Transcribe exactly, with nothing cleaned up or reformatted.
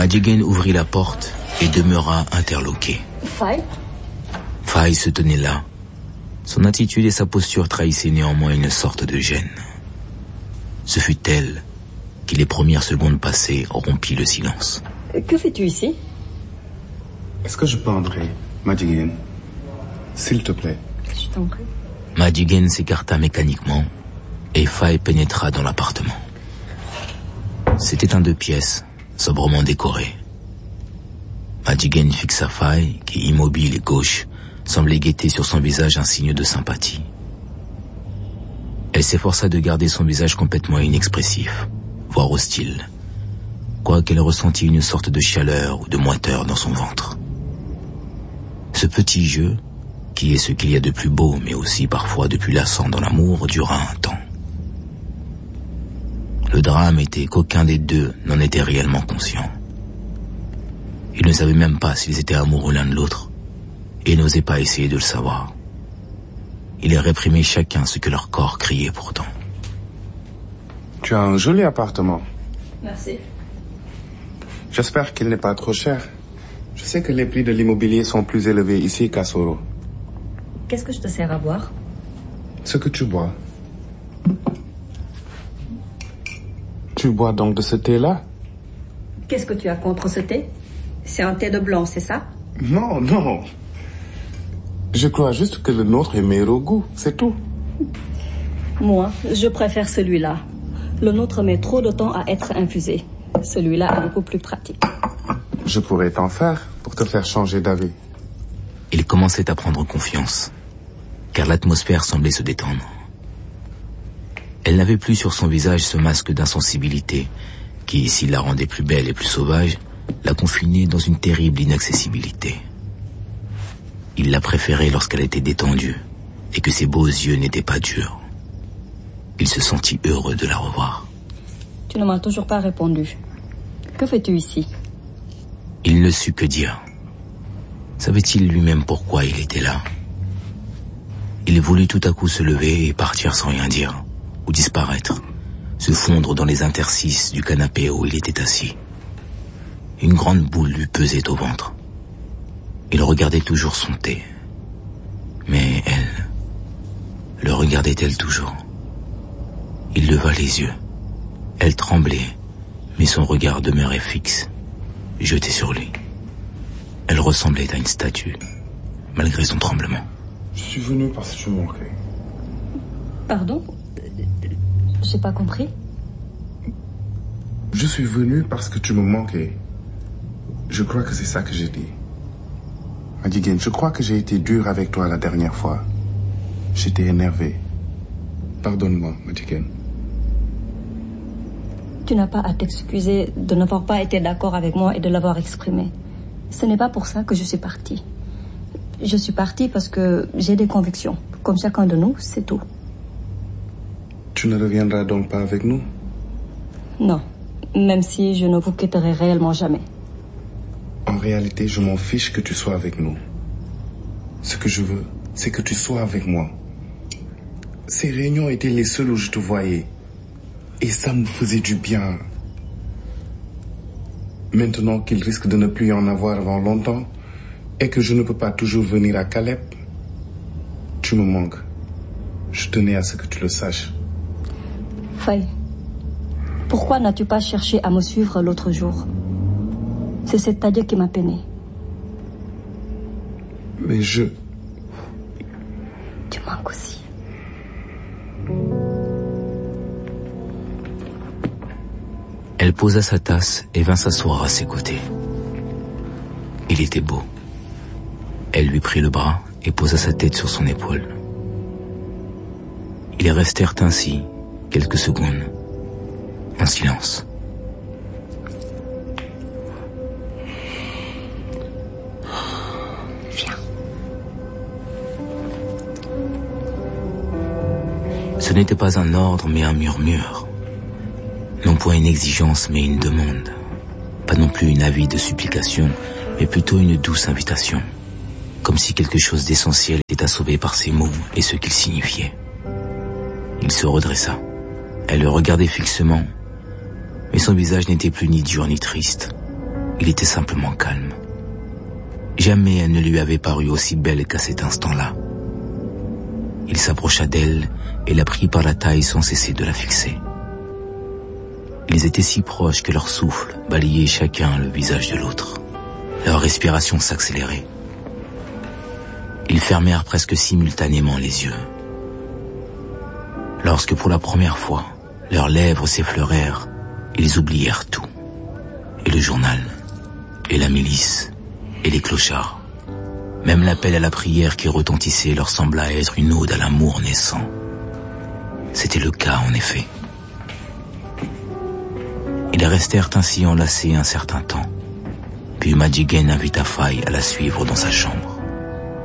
Madigan ouvrit la porte et demeura interloqué. Faye Faye se tenait là. Son attitude et sa posture trahissaient néanmoins une sorte de gêne. Ce fut elle qui, les premières secondes passées, rompit le silence. Que fais-tu ici? Est-ce que je peux entrer, Madigan? S'il te plaît. Je t'en prie. Madigan s'écarta mécaniquement et Faye pénétra dans l'appartement. C'était un deux pièces, sobrement décoré. Madigan fixa Faye, qui, immobile et gauche, semblait guetter sur son visage un signe de sympathie. Elle s'efforça de garder son visage complètement inexpressif, voire hostile, quoiqu'elle ressentit une sorte de chaleur ou de moiteur dans son ventre. Ce petit jeu, qui est ce qu'il y a de plus beau, mais aussi parfois de plus lassant dans l'amour, dura un temps. Le drame était qu'aucun des deux n'en était réellement conscient. Ils ne savaient même pas s'ils étaient amoureux l'un de l'autre, et n'osaient pas essayer de le savoir. Ils réprimaient chacun ce que leur corps criait pourtant. Tu as un joli appartement. Merci. J'espère qu'il n'est pas trop cher. Je sais que les prix de l'immobilier sont plus élevés ici qu'à Soro. Qu'est-ce que je te sers à boire? Ce que tu bois. Tu bois donc de ce thé-là? Qu'est-ce que tu as contre ce thé? C'est un thé de blanc, c'est ça? Non, non. Je crois juste que le nôtre est meilleur au goût, c'est tout. Moi, je préfère celui-là. Le nôtre met trop de temps à être infusé. Celui-là est beaucoup plus pratique. Je pourrais t'en faire pour te faire changer d'avis. Il commençait à prendre confiance, car l'atmosphère semblait se détendre. Elle n'avait plus sur son visage ce masque d'insensibilité qui, s'il la rendait plus belle et plus sauvage, la confinait dans une terrible inaccessibilité. Il la préférait lorsqu'elle était détendue et que ses beaux yeux n'étaient pas durs. Il se sentit heureux de la revoir. Tu ne m'as toujours pas répondu. Que fais-tu ici? Il ne sut que dire. Savait-il lui-même pourquoi il était là? Il voulut tout à coup se lever et partir sans rien dire, ou disparaître, se fondre dans les interstices du canapé où il était assis. Une grande boule lui pesait au ventre. Il regardait toujours son thé. Mais elle, le regardait-elle toujours? Il leva les yeux. Elle tremblait, mais son regard demeurait fixe, jeté sur lui. Elle ressemblait à une statue, malgré son tremblement. Je suis venu parce que tu me manquais. Pardon? J'ai pas compris. Je suis venu parce que tu me manquais. Je crois que c'est ça que j'ai dit. Madigan, je crois que j'ai été dur avec toi la dernière fois. J'étais énervé. Pardonne-moi, Madigan. Tu n'as pas à t'excuser de n'avoir pas été d'accord avec moi et de l'avoir exprimé. Ce n'est pas pour ça que je suis partie. Je suis partie parce que j'ai des convictions. Comme chacun de nous, c'est tout. Tu ne reviendras donc pas avec nous? Non, même si je ne vous quitterai réellement jamais. En réalité, je m'en fiche que tu sois avec nous. Ce que je veux, c'est que tu sois avec moi. Ces réunions étaient les seules où je te voyais. Et ça me faisait du bien. Maintenant qu'il risque de ne plus y en avoir avant longtemps, et que je ne peux pas toujours venir à Caleb, tu me manques. Je tenais à ce que tu le saches. Faye, pourquoi n'as-tu pas cherché à me suivre l'autre jour? C'est cette taille qui m'a peiné. Mais je... Tu manques aussi. Elle posa sa tasse et vint s'asseoir à ses côtés. Il était beau. Elle lui prit le bras et posa sa tête sur son épaule. Ils restèrent ainsi quelques secondes, en silence. Viens. Ce n'était pas un ordre mais un murmure. Non point une exigence mais une demande. Pas non plus une avide supplication, mais plutôt une douce invitation. Comme si quelque chose d'essentiel était à sauver par ces mots et ce qu'ils signifiaient. Il se redressa. Elle le regardait fixement, mais son visage n'était plus ni dur ni triste. Il était simplement calme. Jamais elle ne lui avait paru aussi belle qu'à cet instant-là. Il s'approcha d'elle et la prit par la taille sans cesser de la fixer. Ils étaient si proches que leur souffle balayait chacun le visage de l'autre. Leur respiration s'accélérait. Ils fermèrent presque simultanément les yeux. Lorsque pour la première fois, leurs lèvres s'effleurèrent, ils oublièrent tout. Et le journal, et la milice, et les clochards. Même l'appel à la prière qui retentissait leur sembla être une ode à l'amour naissant. C'était le cas, en effet. Ils restèrent ainsi enlacés un certain temps. Puis Madjiguène invita Faye à la suivre dans sa chambre.